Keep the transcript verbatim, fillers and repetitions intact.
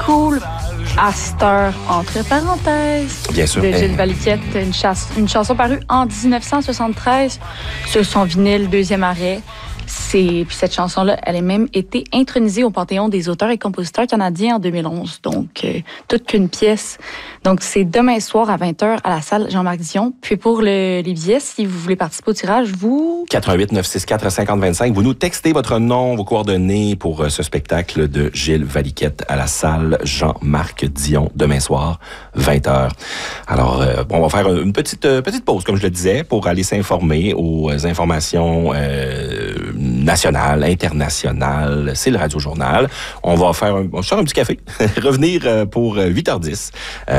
cool. À cette heure, entre parenthèses. Bien sûr. De Gilles Eh. Valiquette, une, chasse, une chanson parue en dix-neuf cent soixante-treize sur son vinyle Deuxième arrêt. C'est, puis cette chanson-là, elle a même été intronisée au Panthéon des auteurs et compositeurs canadiens en deux mille onze. Donc, euh, toute qu'une pièce. Donc, c'est demain soir à vingt heures à la salle Jean-Marc Dion. Puis pour le, les billets, si vous voulez participer au tirage, vous... quatre un huit neuf six quatre cinq zéro deux cinq. Vous nous textez votre nom, vos coordonnées pour euh, ce spectacle de Gilles Valiquette à la salle Jean-Marc Dion, demain soir, vingt heures. Alors, euh, bon, on va faire une petite, euh, petite pause, comme je le disais, pour aller s'informer aux informations euh, nationales, internationales. C'est le Radio Journal. On va faire un, on va se faire un petit café, revenir euh, pour huit heures dix. Euh,